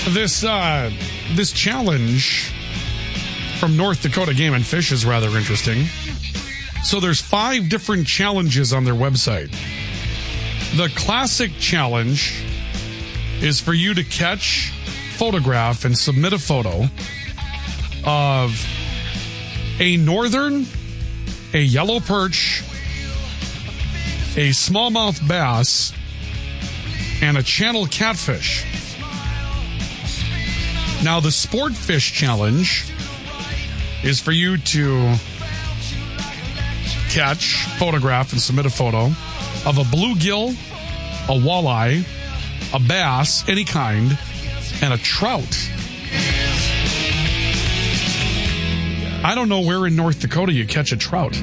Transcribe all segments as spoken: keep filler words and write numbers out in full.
This uh, this challenge from North Dakota Game and Fish is rather interesting. So there's five different challenges on their website. The classic challenge is for you to catch, photograph, and submit a photo of a northern, a yellow perch, a smallmouth bass, and a channel catfish. Now, the Sport Fish Challenge is for you to catch, photograph, and submit a photo of a bluegill, a walleye, a bass, any kind, and a trout. I don't know where in North Dakota you catch a trout.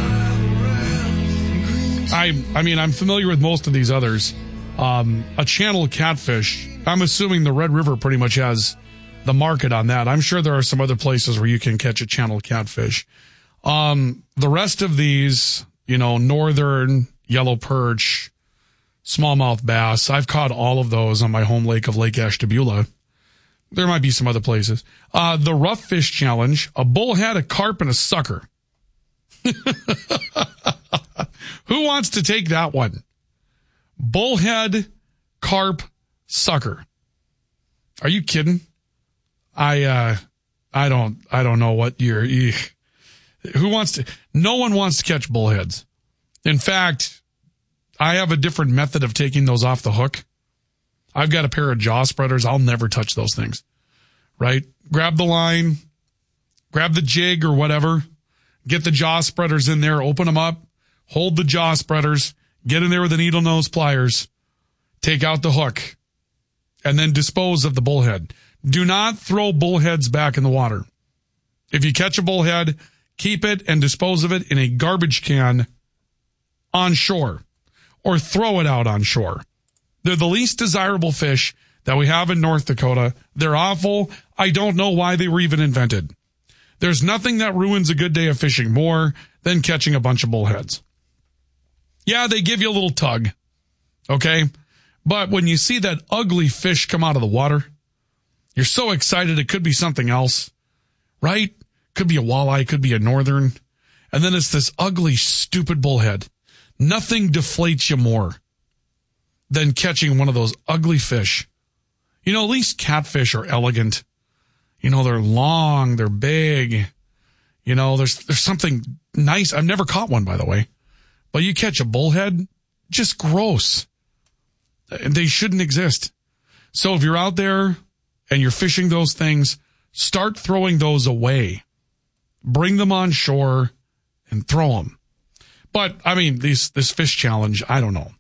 I I mean, I'm familiar with most of these others. Um, a channel catfish, I'm assuming the Red River pretty much has the market on that. I'm sure there are some other places where you can catch a channel catfish. Um, the rest of these, you know, northern, yellow perch, smallmouth bass, I've caught all of those on my home lake of Lake Ashtabula. There might be some other places. Uh, the Rough Fish Challenge, a bullhead, a carp, and a sucker. Who wants to take that one? Bullhead, carp, sucker. Are you kidding? I, uh, I don't, I don't know what you're, you, who wants to, no one wants to catch bullheads. In fact, I have a different method of taking those off the hook. I've got a pair of jaw spreaders. I'll never touch those things, right? Grab the line, grab the jig or whatever, get the jaw spreaders in there, open them up, hold the jaw spreaders, get in there with the needle nose pliers, take out the hook, and then dispose of the bullhead. Do not throw bullheads back in the water. If you catch a bullhead, keep it and dispose of it in a garbage can on shore or throw it out on shore. They're the least desirable fish that we have in North Dakota. They're awful. I don't know why they were even invented. There's nothing that ruins a good day of fishing more than catching a bunch of bullheads. Yeah, they give you a little tug, okay? But when you see that ugly fish come out of the water, you're so excited it could be something else, right? Could be a walleye, could be a northern. And then it's this ugly, stupid bullhead. Nothing deflates you more than catching one of those ugly fish. You know, at least catfish are elegant. You know, they're long, they're big. You know, there's there's something nice. I've never caught one, by the way. But you catch a bullhead, just gross. They shouldn't exist. So if you're out there and you're fishing those things, start throwing those away. Bring them on shore and throw them. But, I mean, these, this fish challenge, I don't know.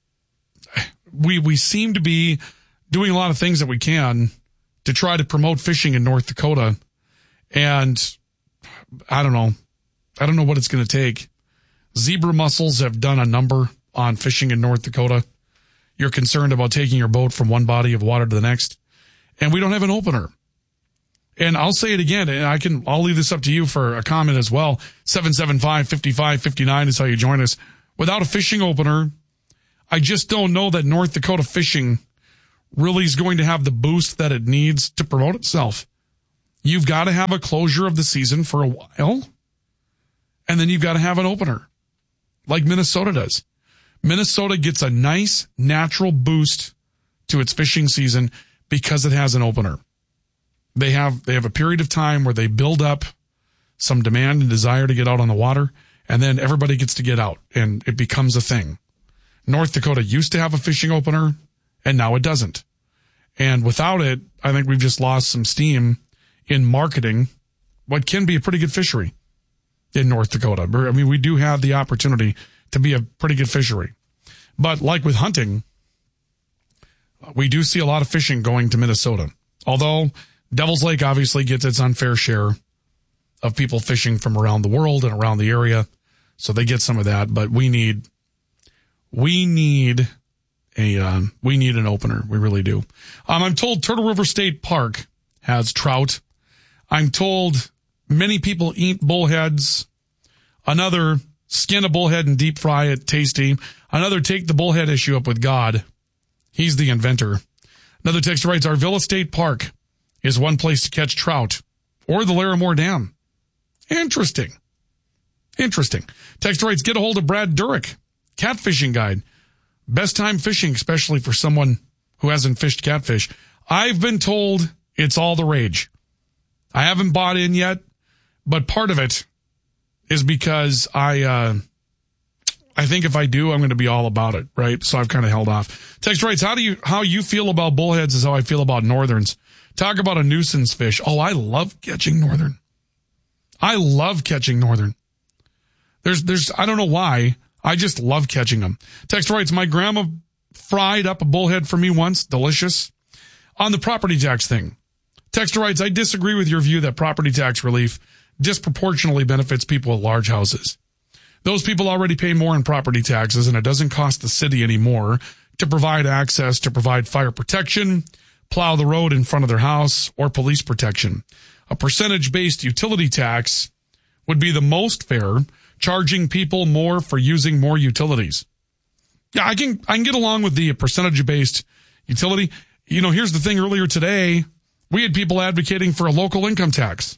We, we seem to be doing a lot of things that we can to try to promote fishing in North Dakota. And I don't know. I don't know what it's going to take. Zebra mussels have done a number on fishing in North Dakota. You're concerned about taking your boat from one body of water to the next. And we don't have an opener. And I'll say it again, and I can, I'll leave this up to you for a comment as well. seven seven five, five five five nine is how you join us. Without a fishing opener, I just don't know that North Dakota fishing really is going to have the boost that it needs to promote itself. You've got to have a closure of the season for a while, and then you've got to have an opener, like Minnesota does. Minnesota gets a nice natural boost to its fishing season because it has an opener. They have they have a period of time where they build up some demand and desire to get out on the water, and then everybody gets to get out, and it becomes a thing. North Dakota used to have a fishing opener, and now it doesn't. And without it, I think we've just lost some steam in marketing what can be a pretty good fishery in North Dakota. I mean, we do have the opportunity to be a pretty good fishery. But like with hunting, we do see a lot of fishing going to Minnesota. Although Devil's Lake obviously gets its unfair share of people fishing from around the world and around the area. So they get some of that, but we need, we need a, um, we need an opener. We really do. Um, I'm told Turtle River State Park has trout. I'm told many people eat bullheads. Another, skin a bullhead and deep fry it, tasty. Another, take the bullhead issue up with God. He's the inventor. Another texter writes, Arvilla State Park is one place to catch trout, or the Larimore Dam. Interesting. Interesting. Texter writes, get a hold of Brad Durick, catfishing guide. Best time fishing, especially for someone who hasn't fished catfish. I've been told it's all the rage. I haven't bought in yet, but part of it is because I, uh, I think if I do, I'm going to be all about it, right? So I've kind of held off. Text writes, how do you, how you feel about bullheads is how I feel about northerns. Talk about a nuisance fish. Oh, I love catching northern. I love catching northern. There's, there's, I don't know why. I just love catching them. Text writes, my grandma fried up a bullhead for me once. Delicious. On the property tax thing. Texter writes, I disagree with your view that property tax relief disproportionately benefits people with large houses. Those people already pay more in property taxes, and it doesn't cost the city anymore to provide access to provide fire protection, plow the road in front of their house, or police protection. A percentage-based utility tax would be the most fair, charging people more for using more utilities. Yeah, I can I can get along with the percentage-based utility. You know, here's the thing. Earlier today, we had people advocating for a local income tax.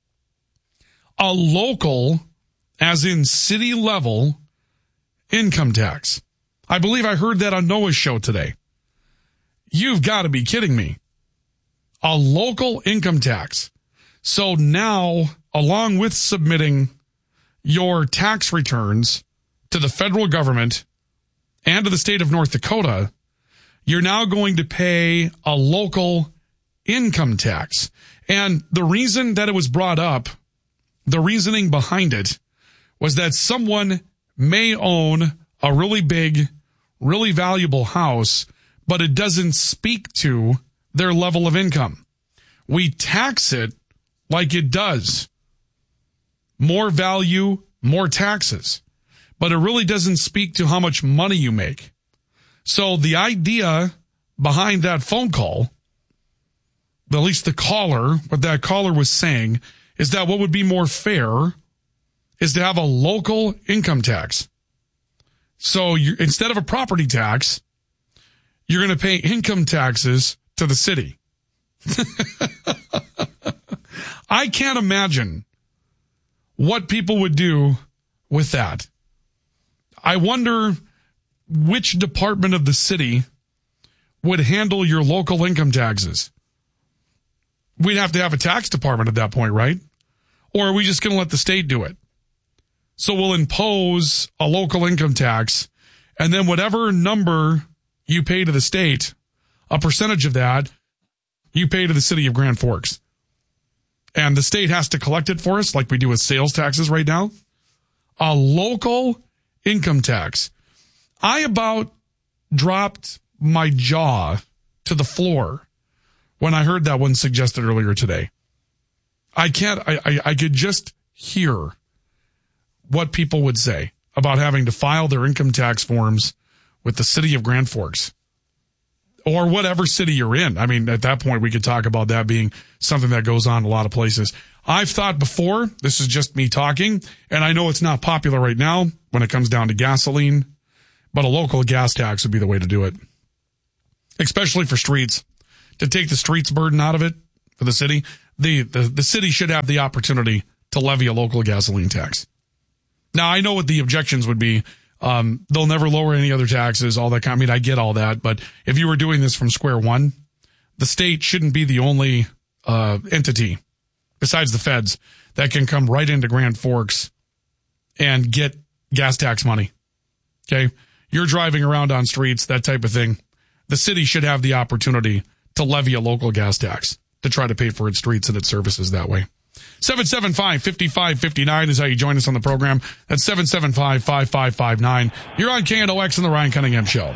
A local, as in city level, income tax. I believe I heard that on Noah's show today. You've got to be kidding me. A local income tax. So now, along with submitting your tax returns to the federal government and to the state of North Dakota, you're now going to pay a local income tax. And the reason that it was brought up, the reasoning behind it, was that someone may own a really big, really valuable house, but it doesn't speak to their level of income. We tax it like it does. More value, more taxes. But it really doesn't speak to how much money you make. So the idea behind that phone call, at least the caller, what that caller was saying, is that what would be more fair is to have a local income tax. So you, instead of a property tax, you're going to pay income taxes to the city. I can't imagine what people would do with that. I wonder which department of the city would handle your local income taxes. We'd have to have a tax department at that point, right? Or are we just going to let the state do it? So we'll impose a local income tax, and then whatever number you pay to the state, a percentage of that, you pay to the city of Grand Forks. And the state has to collect it for us like we do with sales taxes right now. A local income tax. I about dropped my jaw to the floor when I heard that one suggested earlier today. I can't, I, I, I could just hear what people would say about having to file their income tax forms with the city of Grand Forks or whatever city you're in. I mean, at that point, we could talk about that being something that goes on in a lot of places. I've thought before, this is just me talking, and I know it's not popular right now when it comes down to gasoline, but a local gas tax would be the way to do it, especially for streets. To take the streets burden out of it for the city, the, the, the city should have the opportunity to levy a local gasoline tax. Now, I know what the objections would be. Um, they'll never lower any other taxes, all that kind of, I mean, I get all that. But if you were doing this from square one, the state shouldn't be the only uh, entity besides the feds that can come right into Grand Forks and get gas tax money. Okay? You're driving around on streets, that type of thing. The city should have the opportunity to levy a local gas tax to try to pay for its streets and its services that way. seven seven five, five five five nine is how you join us on the program. That's seven seven five, five five five nine. You're on K N O X and the Ryan Cunningham Show.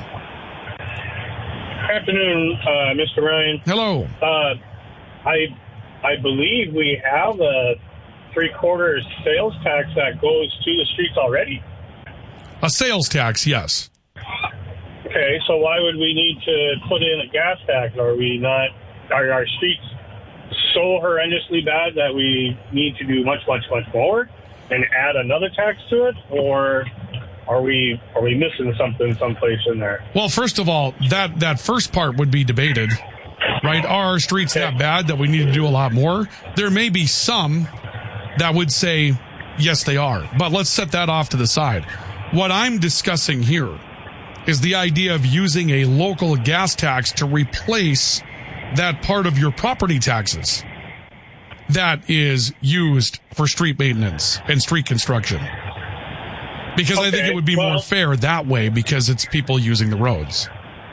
Afternoon, uh, Mister Ryan. Hello. Uh, I I believe we have a three-quarters sales tax that goes to the streets already. A sales tax, yes. Okay, so why would we need to put in a gas tax? Are we not, are our streets so horrendously bad that we need to do much, much, much more and add another tax to it? Or are we are we missing something someplace in there? Well, first of all, that, that first part would be debated, right? Are our streets that bad that we need to do a lot more? There may be some that would say, yes, they are. But let's set that off to the side. What I'm discussing here is the idea of using a local gas tax to replace that part of your property taxes that is used for street maintenance and street construction. Because okay, I think it would be well, more fair that way because it's people using the roads.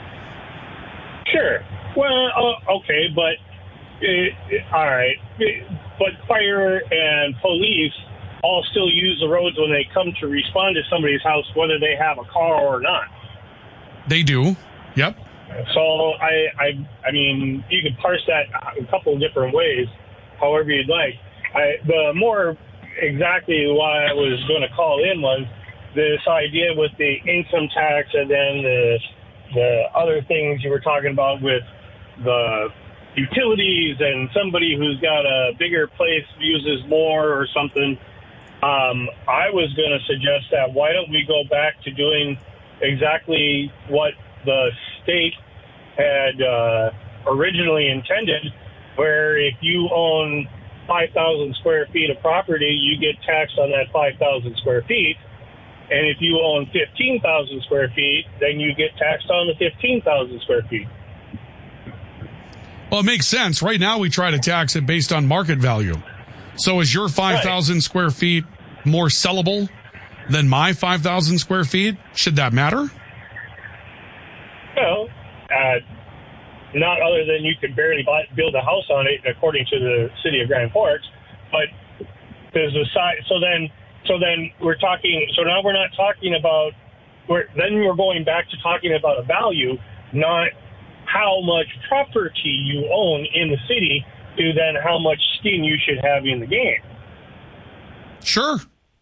Sure. Well, uh, okay, but, uh, all right. But fire and police all still use the roads when they come to respond to somebody's house, whether they have a car or not. They do. Yep. So, I, I, I mean, you could parse that a couple of different ways, however you'd like. I, the more exactly why I was going to call in was this idea with the income tax and then the the other things you were talking about with the utilities and somebody who's got a bigger place uses more or something. Um, I was going to suggest that why don't we go back to doing exactly what the state had uh, originally intended, where if you own five thousand square feet of property, you get taxed on that five thousand square feet. And if you own fifteen thousand square feet, then you get taxed on the fifteen thousand square feet. Well, it makes sense. Right now, we try to tax it based on market value. So is your five thousand right. square feet more sellable than my five thousand square feet? Should that matter? Well, uh, not other than you could barely buy, build a house on it, according to the city of Grand Forks. But there's a side. So then, so then we're talking. So now we're not talking about. We're then we're going back to talking about a value, not how much property you own in the city, to then how much skin you should have in the game. Sure.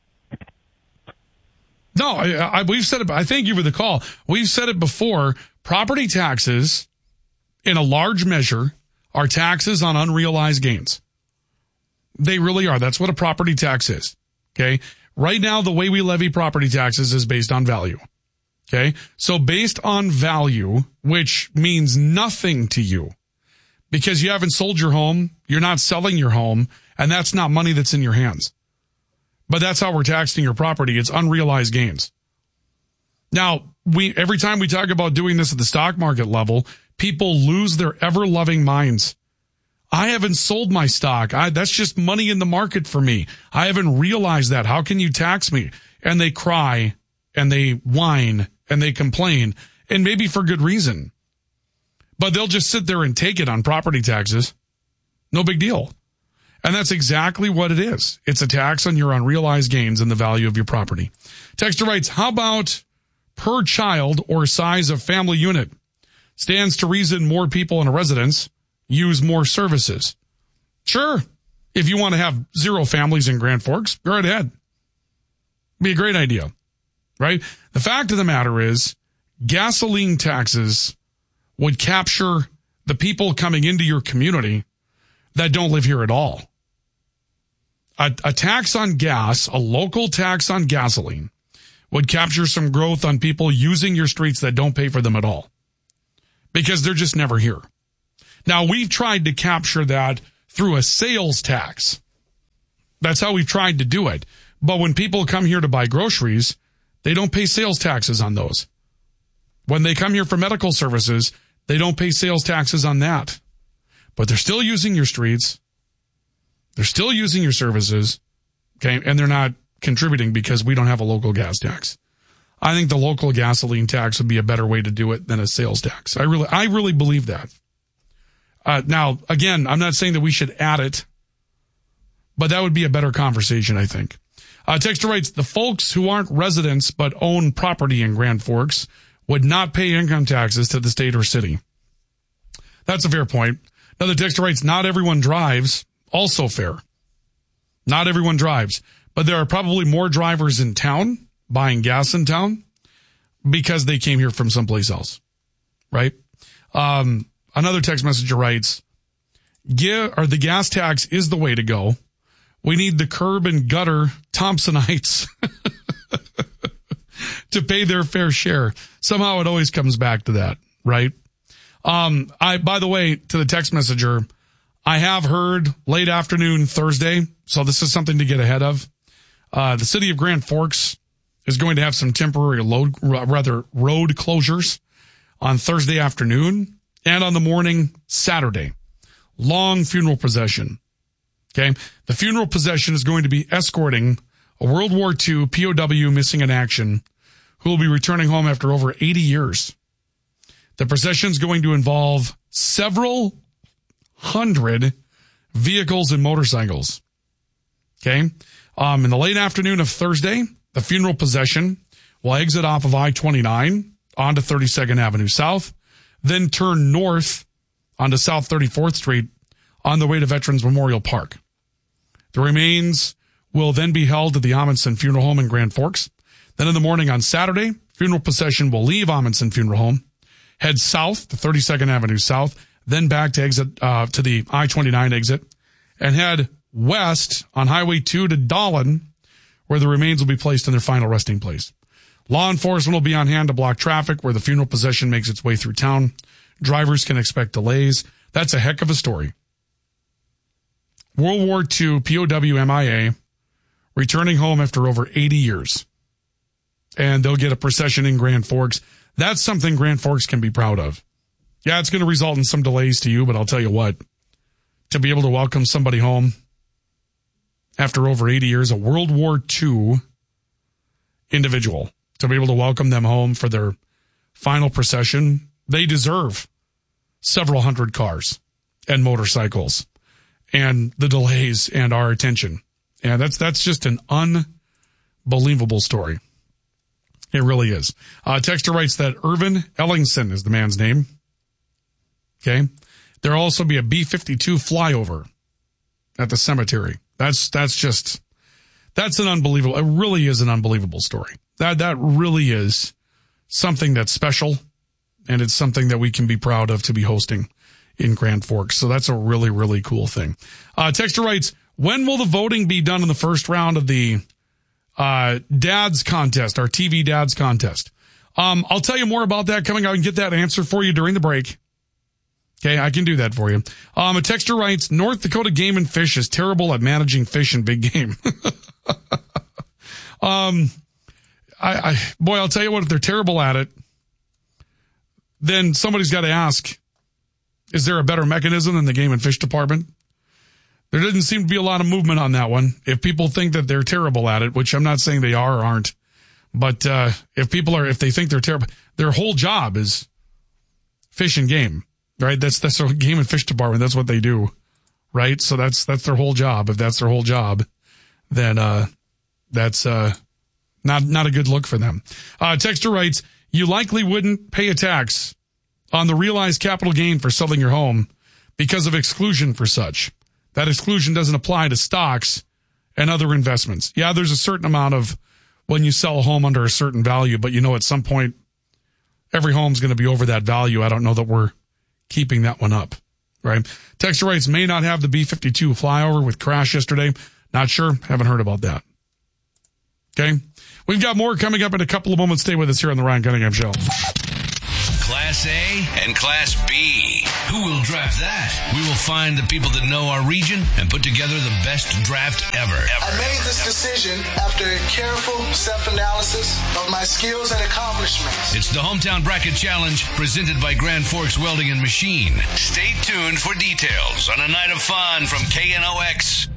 No, I, I, we've said it. I thank you for the call. We've said it before. Property taxes, in a large measure, are taxes on unrealized gains. They really are. That's what a property tax is. Okay. Right now, the way we levy property taxes is based on value. Okay. So based on value, which means nothing to you because you haven't sold your home, you're not selling your home, and that's not money that's in your hands. But that's how we're taxing your property. It's unrealized gains. Now, we every time we talk about doing this at the stock market level, people lose their ever-loving minds. I haven't sold my stock. I, that's just money in the market for me. I haven't realized that. How can you tax me? And they cry, and they whine, and they complain, and maybe for good reason. But they'll just sit there and take it on property taxes. No big deal. And that's exactly what it is. It's a tax on your unrealized gains and the value of your property. Texter writes, how about per child or size of family unit? Stands to reason more people in a residence use more services. Sure. If you want to have zero families in Grand Forks, go right ahead. Be a great idea, right? The fact of the matter is gasoline taxes would capture the people coming into your community that don't live here at all. A, a tax on gas, a local tax on gasoline, would capture some growth on people using your streets that don't pay for them at all because they're just never here. Now, we've tried to capture that through a sales tax. That's how we've tried to do it. But when people come here to buy groceries, they don't pay sales taxes on those. When they come here for medical services, they don't pay sales taxes on that. But they're still using your streets. They're still using your services. Okay. And they're not contributing because we don't have a local gas tax. I think the local gasoline tax would be a better way to do it than a sales tax. I really, I really believe that. Uh, now, again, I'm not saying that we should add it, but that would be a better conversation, I think. Uh, Texter writes, the folks who aren't residents but own property in Grand Forks would not pay income taxes to the state or city. That's a fair point. Another texter writes, not everyone drives. Also fair. Not everyone drives. But there are probably more drivers in town buying gas in town because they came here from someplace else. Right? Um, another text messenger writes, Give, or the gas tax is the way to go. We need the curb and gutter Thompsonites. to pay their fair share. Somehow it always comes back to that, right? Um, I, by the way, to the text messenger, I have heard late afternoon Thursday, so this is something to get ahead of. Uh, the city of Grand Forks is going to have some temporary load, rather road closures on Thursday afternoon and on the morning Saturday. Long funeral procession. Okay. The funeral procession is going to be escorting a World War Two P O W missing in action who will be returning home after over eighty years. The procession is going to involve several hundred vehicles and motorcycles. Okay. Um, in the late afternoon of Thursday, the funeral procession will exit off of I twenty-nine onto thirty-second Avenue South, then turn north onto South thirty-fourth Street on the way to Veterans Memorial Park. The remains will then be held at the Amundsen Funeral Home in Grand Forks. Then in the morning on Saturday, funeral procession will leave Amundsen Funeral Home, head south to thirty-second Avenue South, then back to exit uh, to the I twenty-nine exit, and head west on Highway two to Dahlin, where the remains will be placed in their final resting place. Law enforcement will be on hand to block traffic where the funeral procession makes its way through town. Drivers can expect delays. That's a heck of a story. World War Two P O W M I A returning home after over eighty years. And they'll get a procession in Grand Forks. That's something Grand Forks can be proud of. Yeah, it's going to result in some delays to you, but I'll tell you what, to be able to welcome somebody home after over eighty years, a World War Two individual, to be able to welcome them home for their final procession, they deserve several hundred cars and motorcycles and the delays and our attention. And that's that's just an unbelievable story. It really is. Uh, Texter writes that Irvin Ellingson is the man's name. Okay. There'll also be a B fifty-two flyover at the cemetery. That's, that's just, that's an unbelievable, it really is an unbelievable story. That, that really is something that's special, and it's something that we can be proud of to be hosting in Grand Forks. So that's a really, really cool thing. Uh, Texter writes, when will the voting be done in the first round of the, uh, Dads contest, our T V Dads contest? Um, I'll tell you more about that coming. I can get that answer for you during the break. Okay, I can do that for you. Um, a texter writes, North Dakota Game and Fish is terrible at managing fish and big game. um, I, I, boy, I'll tell you what, if they're terrible at it, then somebody's got to ask, is there a better mechanism than the Game and Fish Department? There doesn't seem to be a lot of movement on that one. If people think that they're terrible at it, which I'm not saying they are or aren't, but uh, if people are, if they think they're terrible, their whole job is fish and game. Right, that's that's their Game and Fish Department. That's what they do, right? So that's that's their whole job. If that's their whole job, then uh, that's uh, not not a good look for them. Uh, Texter writes, you likely wouldn't pay a tax on the realized capital gain for selling your home because of exclusion for such. That exclusion doesn't apply to stocks and other investments. Yeah, there's a certain amount of when you sell a home under a certain value, but you know at some point every home's going to be over that value. I don't know that we're keeping that one up, right? Texter writes, may not have the B fifty-two flyover with crash yesterday. Not sure. Haven't heard about that. Okay. We've got more coming up in a couple of moments. Stay with us here on the Ryan Cunningham Show. Class A and Class B. Who will draft that? We will find the people that know our region and put together the best draft ever. ever I made this decision after a careful self-analysis of my skills and accomplishments. It's the Hometown Bracket Challenge presented by Grand Forks Welding and Machine. Stay tuned for details on a night of fun from K N O X.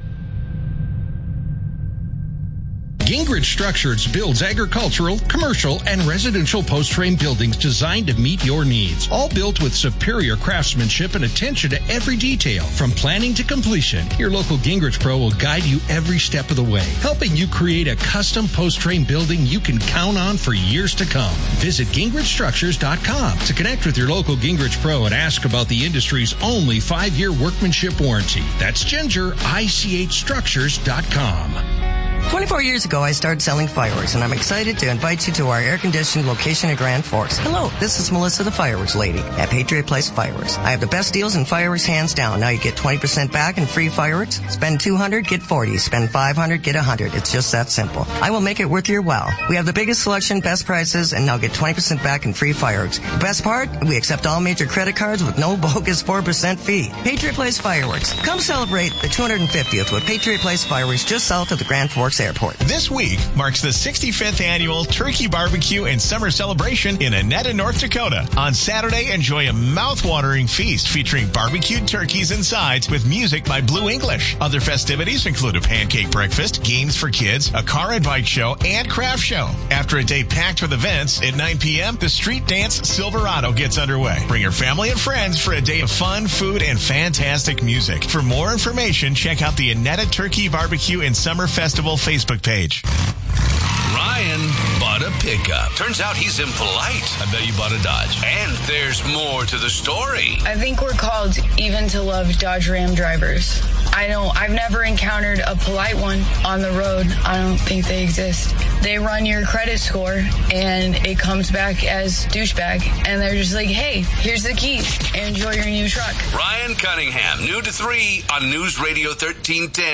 Gingrich Structures builds agricultural, commercial, and residential post-frame buildings designed to meet your needs. All built with superior craftsmanship and attention to every detail. From planning to completion, your local Gingrich Pro will guide you every step of the way, helping you create a custom post-frame building you can count on for years to come. Visit Gingrich Structures dot com to connect with your local Gingrich Pro and ask about the industry's only five-year workmanship warranty. That's Ginger, I C H Structures dot com. twenty-four years ago, I started selling fireworks, and I'm excited to invite you to our air-conditioned location at Grand Forks. Hello, this is Melissa, the fireworks lady at Patriot Place Fireworks. I have the best deals in fireworks, hands down. Now you get twenty percent back in free fireworks. Spend two hundred dollars, get forty dollars. Spend five hundred dollars, get one hundred dollars. It's just that simple. I will make it worth your while. We have the biggest selection, best prices, and now get twenty percent back in free fireworks. The best part? We accept all major credit cards with no bogus four percent fee. Patriot Place Fireworks. Come celebrate the two hundred fiftieth with Patriot Place Fireworks just south of the Grand Forks Airport. This week marks the sixty-fifth annual Turkey Barbecue and Summer Celebration in Annetta, North Dakota. On Saturday, enjoy a mouth-watering feast featuring barbecued turkeys and sides with music by Blue English. Other festivities include a pancake breakfast, games for kids, a car and bike show, and craft show. After a day packed with events, at nine p.m., the Street Dance Silverado gets underway. Bring your family and friends for a day of fun, food, and fantastic music. For more information, check out the Annetta Turkey Barbecue and Summer Festival Facebook page. Ryan bought a pickup. Turns out he's impolite. I bet you bought a Dodge. And there's more to the story. I think we're called even to love Dodge Ram drivers. I don't, I've never encountered a polite one on the road. I don't think they exist. They run your credit score and it comes back as douchebag. And they're just like, hey, here's the key. Enjoy your new truck. Ryan Cunningham, new to three on News Radio thirteen ten.